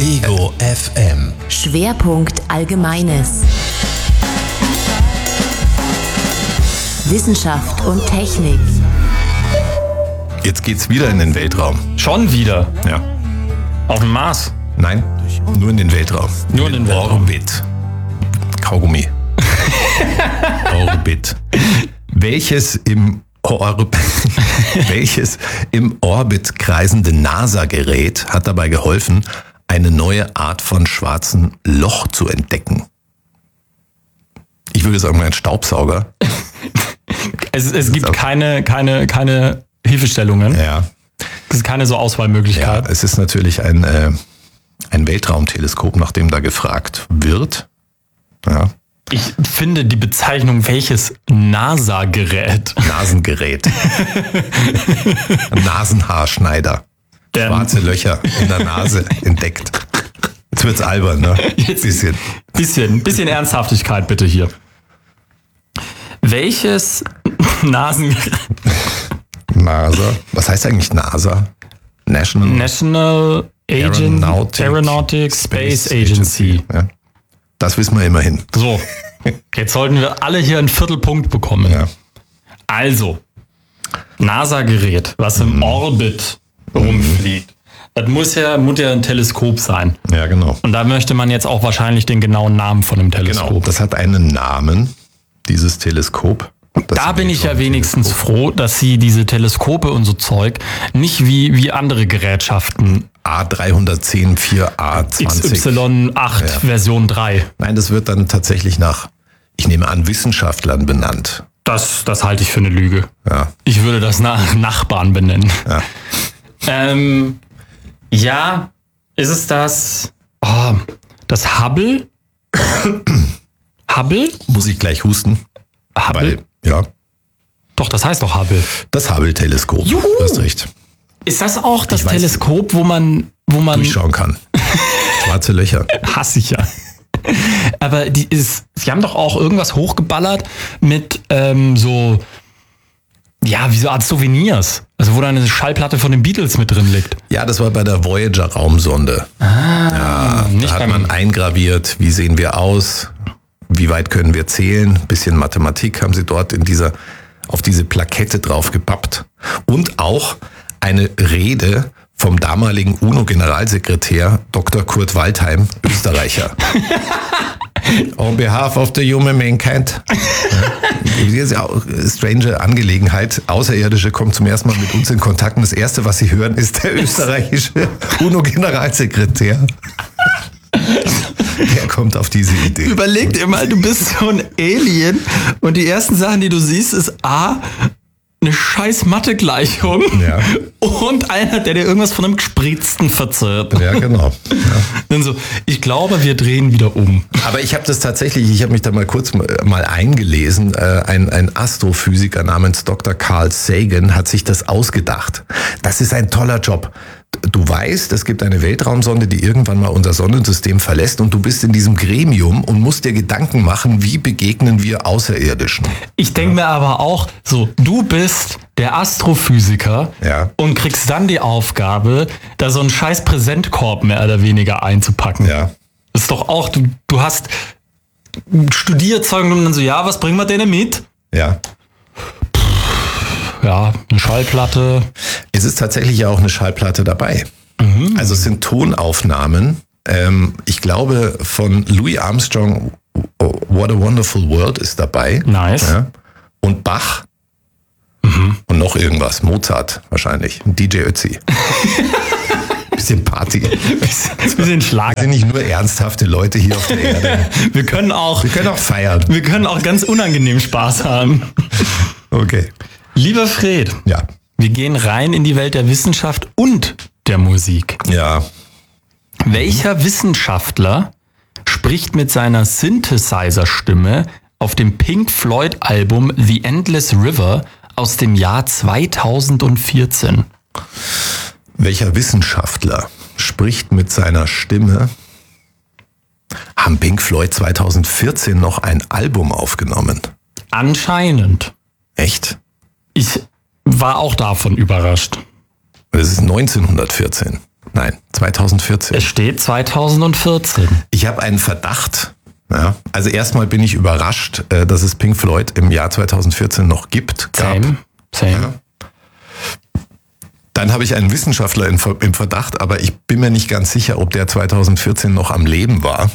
Ego FM. Schwerpunkt Allgemeines. Wissenschaft und Technik. Jetzt geht's wieder in den Weltraum. Schon wieder? Ja. Auf dem Mars? Nein, nur in den Weltraum. Nur in den Weltraum. Orbit. Kaugummi. Orbit. Welches im Orbit kreisende NASA-Gerät hat dabei geholfen, eine neue Art von schwarzem Loch zu entdecken? Ich würde sagen, ein Staubsauger. Es gibt keine Hilfestellungen. Ja. Es ist keine so Auswahlmöglichkeit. Ja, es ist natürlich ein Weltraumteleskop, nach dem da gefragt wird. Ja. Ich finde die Bezeichnung, welches NASA-Gerät. Nasengerät. Nasenhaarschneider. Schwarze Löcher in der Nase entdeckt. Jetzt wird's albern, ne? Bisschen Ernsthaftigkeit bitte hier. Welches Nasengerät? NASA. Was heißt eigentlich NASA? National Aeronautic Space Agency. Ja. Das wissen wir immerhin. So, jetzt sollten wir alle hier einen Viertelpunkt bekommen. Ja. Also, NASA-Gerät, was im Orbit rumfliegt. Das muss ja ein Teleskop sein. Ja, genau. Und da möchte man jetzt auch wahrscheinlich den genauen Namen von dem Teleskop. Genau, das hat einen Namen, dieses Teleskop. Da bin ich ja wenigstens froh, dass sie diese Teleskope und so Zeug nicht wie andere Gerätschaften A310 4A20 XY8 Version 3. Nein, das wird dann tatsächlich nach, ich nehme an, Wissenschaftlern benannt. Das halte ich für eine Lüge. Ja. Ich würde das nach Nachbarn benennen. Ja. Ist es das? Oh, das Hubble? Hubble? Muss ich gleich husten? Hubble? Ja. Doch, das heißt doch Hubble. Das Hubble-Teleskop. Juhu! Du hast recht. Ist das auch das Teleskop, wo man durchschauen kann? Schwarze Löcher. Hasse ich ja. Aber sie haben doch auch irgendwas hochgeballert mit wie so Art Souvenirs. Also wo da eine Schallplatte von den Beatles mit drin liegt. Ja, das war bei der Voyager-Raumsonde. Da hat man eingraviert, wie sehen wir aus, wie weit können wir zählen. Ein bisschen Mathematik haben sie dort auf diese Plakette drauf gepappt. Und auch eine Rede vom damaligen UNO-Generalsekretär Dr. Kurt Waldheim, Österreicher. On behalf of the human mankind. Das ist ja auch eine strange Angelegenheit. Außerirdische kommen zum ersten Mal mit uns in Kontakt. Und das Erste, was sie hören, ist der österreichische UNO-Generalsekretär. Der kommt auf diese Idee. Überleg dir mal, du bist so ein Alien und die ersten Sachen, die du siehst, ist eine scheiß Mathe-Gleichung und einer, der dir irgendwas von einem Gespritzten verzerrt. Ja, genau. Ja. Dann so, ich glaube, wir drehen wieder um. Aber ich habe mich da mal kurz eingelesen. Ein Astrophysiker namens Dr. Carl Sagan hat sich das ausgedacht. Das ist ein toller Job. Du weißt, es gibt eine Weltraumsonde, die irgendwann mal unser Sonnensystem verlässt und du bist in diesem Gremium und musst dir Gedanken machen, wie begegnen wir Außerirdischen. Ich denke mir aber auch so, du bist der Astrophysiker und kriegst dann die Aufgabe, da so einen scheiß Präsentkorb mehr oder weniger einzupacken. Ja. Das ist doch auch, du hast Studierzeug und dann so, was bringen wir denen mit? Ja. Ja, eine Schallplatte. Es ist tatsächlich ja auch eine Schallplatte dabei. Mhm. Also es sind Tonaufnahmen, ich glaube von Louis Armstrong, What a Wonderful World ist dabei. Nice. Ja. Und Bach. Und noch irgendwas, Mozart wahrscheinlich, DJ Ötzi. Bisschen Party. Bisschen Schlag. Wir sind nicht nur ernsthafte Leute hier auf der Erde. Wir können auch feiern. Wir können auch ganz unangenehm Spaß haben. Okay. Lieber Fred, wir gehen rein in die Welt der Wissenschaft und der Musik. Ja. Welcher Wissenschaftler spricht mit seiner Synthesizer-Stimme auf dem Pink Floyd-Album The Endless River aus dem Jahr 2014? Welcher Wissenschaftler spricht mit seiner Stimme? Haben Pink Floyd 2014 noch ein Album aufgenommen? Anscheinend. Echt? Ich war auch davon überrascht. Das ist 1914. Nein, 2014. Es steht 2014. Ich habe einen Verdacht. Ja, also erstmal bin ich überrascht, dass es Pink Floyd im Jahr 2014 noch gibt. Same. Ja. Dann habe ich einen Wissenschaftler im Verdacht, aber ich bin mir nicht ganz sicher, ob der 2014 noch am Leben war.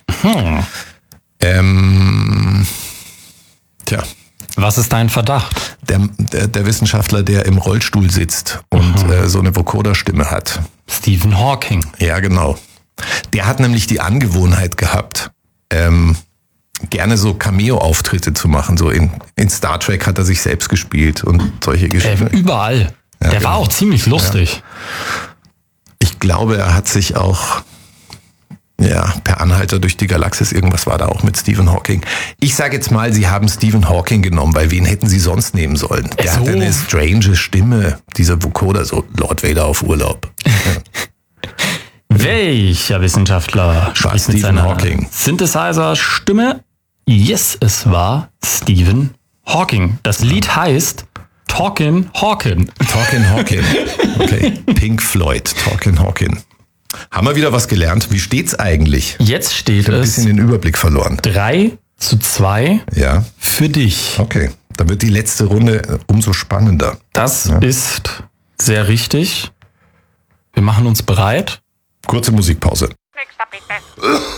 Tja. Was ist dein Verdacht? Der Wissenschaftler, der im Rollstuhl sitzt und so eine Vocoder-Stimme hat. Stephen Hawking. Ja, genau. Der hat nämlich die Angewohnheit gehabt, gerne so Cameo-Auftritte zu machen. So in Star Trek hat er sich selbst gespielt und solche Geschichten. Überall. Ja, der war auch ziemlich lustig. Ja. Ich glaube, er hat sich auch per Anhalter durch die Galaxis, irgendwas war da auch mit Stephen Hawking. Ich sage jetzt mal, sie haben Stephen Hawking genommen, weil wen hätten sie sonst nehmen sollen? Der hat eine strange Stimme, dieser Vocoder, so Lord Vader auf Urlaub. Ja. Welcher Wissenschaftler spricht mit seiner Synthesizer-Stimme? Yes, es war Stephen Hawking. Das Lied heißt Talkin' Hawkin. Talkin' Hawkin. Okay. Pink Floyd, Talkin' Hawkin. Haben wir wieder was gelernt? Wie steht's eigentlich? Jetzt steht ich habe ein bisschen den Überblick verloren. 3:2 für dich. Okay, dann wird die letzte Runde umso spannender. Das ist sehr richtig. Wir machen uns bereit. Kurze Musikpause.